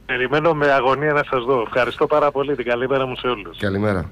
Περιμένω με αγωνία να σας δω. Ευχαριστώ πάρα πολύ. Την καλή μέρα μου σε όλους. Καλημέρα.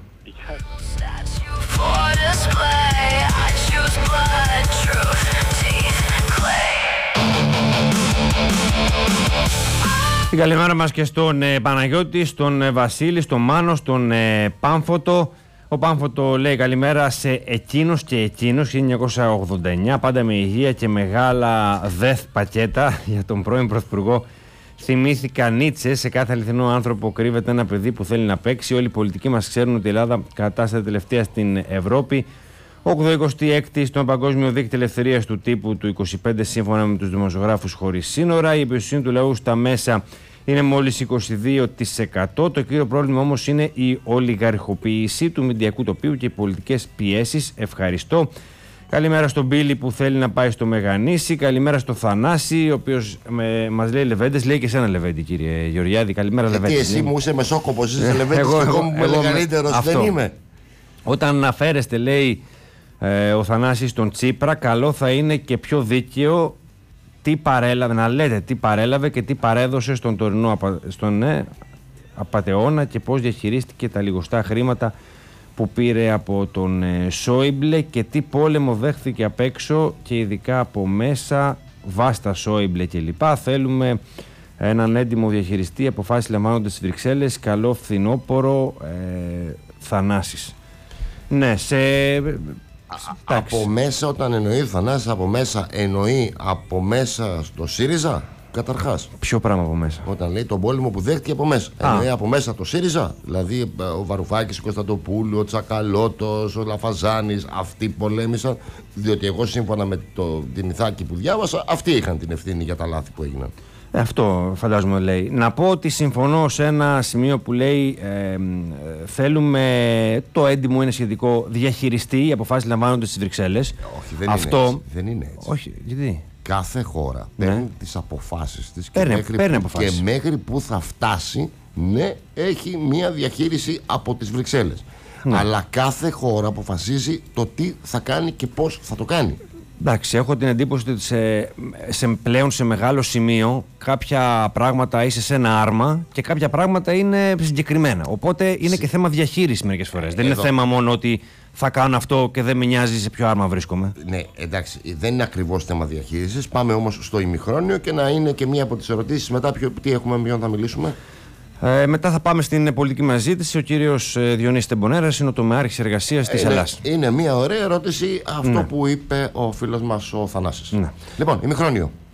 Την καλημέρα μας και στον Παναγιώτη, στον Βασίλη, στον Μάνο, στον Πάμφωτο. Ο Πάμφωτο λέει καλημέρα σε εκείνους και εκείνους, 1989, πάντα με υγεία και μεγάλα δεθ πακέτα για τον πρώην Πρωθυπουργό. Θυμήθηκα Νίτσε, σε κάθε αληθινό άνθρωπο κρύβεται ένα παιδί που θέλει να παίξει. Όλοι οι πολιτικοί μας ξέρουν ότι η Ελλάδα κατάσταται τελευταία στην Ευρώπη. 86η στον Παγκόσμιο Δίκτυο Ελευθερίας του Τύπου του 25, σύμφωνα με τους δημοσιογράφους χωρίς σύνορα. Η εμπιστοσύνη του λαού στα μέσα είναι μόλις 22%. Το κύριο πρόβλημα όμως είναι η ολιγαρχοποίηση του μηντιακού τοπίου και οι πολιτικές πιέσεις. Ευχαριστώ. Καλημέρα στον Μπίλη που θέλει να πάει στο Μεγανήσι. Καλημέρα στο Θανάση, ο οποίος μας λέει Λεβέντες. Λέει και εσένα Λεβέντη, κύριε Γεωργιάδη. Καλημέρα Λεβέντη. Γιατί εσύ μου είσαι μεσόκοπος, είσαι Λεβέντης, εγώ μου μεγαλύτερος, δεν είμαι. Όταν αναφέρεστε, λέει ο Θανάσης, στον Τσίπρα, καλό θα είναι και πιο δίκαιο τι παρέλαβε, να λέτε τι παρέλαβε και τι παρέδωσε στον τωρινό απατεώνα και πώς διαχειρίστηκε τα λιγοστά χρήματα που πήρε από τον Σόιμπλε και τι πόλεμο δέχθηκε απ' έξω και ειδικά από μέσα, βάστα Σόιμπλε κλπ. Θέλουμε έναν έντιμο διαχειριστή, αποφάσεις λαμβάνονται στις Βρυξέλλες. Καλό φθινόπωρο, Θανάσης. Ναι, από μέσα, όταν εννοεί Θανάσης, από μέσα εννοεί από μέσα στο ΣΥΡΙΖΑ, καταρχάς. Ποιο πράγμα από μέσα? Όταν λέει τον πόλεμο που δέχτηκε από μέσα. Εννοεί από μέσα το ΣΥΡΙΖΑ. Δηλαδή ο Βαρουφάκης, ο Κωνσταντοπούλου, ο Τσακαλώτος, ο Λαφαζάνης, αυτοί πολέμησαν. Διότι εγώ σύμφωνα με την Ιθάκη που διάβασα, αυτοί είχαν την ευθύνη για τα λάθη που έγιναν. Αυτό φαντάζομαι λέει. Να πω ότι συμφωνώ σε ένα σημείο που λέει θέλουμε, το έντιμο είναι σχετικό, διαχειριστεί, οι αποφάσεις λαμβάνονται στις Βρυξέλλες. Όχι, δεν είναι έτσι. Δεν είναι έτσι. Όχι, γιατί? Κάθε χώρα παίρνει τις αποφάσεις της και μέχρι που θα φτάσει, ναι, έχει μια διαχείριση από τις Βρυξέλλες. Ναι. Αλλά κάθε χώρα αποφασίζει το τι θα κάνει και πώς θα το κάνει. Εντάξει, έχω την εντύπωση ότι πλέον σε μεγάλο σημείο κάποια πράγματα είσαι σε ένα άρμα και κάποια πράγματα είναι συγκεκριμένα. Οπότε είναι και θέμα διαχείρισης μερικές φορές. Δεν είναι θέμα μόνο ότι θα κάνω αυτό και δεν με νοιάζει σε ποιο άρμα βρίσκομαι. Ναι, εντάξει, δεν είναι ακριβώς θέμα διαχείρισης. Πάμε όμως στο ημιχρόνιο και να είναι και μία από τις ερωτήσεις μετά. Τι έχουμε, με ποιον θα μιλήσουμε? Μετά θα πάμε στην πολιτική μας ζήτηση. Ο κύριος Διονύσης Τεμπονέρας είναι ο τομεάρχης εργασίας της Ελλάς. Είναι μια ωραία ερώτηση αυτό που είπε ο φίλος μας ο Θανάσης. Ναι. Λοιπόν, ημιχρόνιο.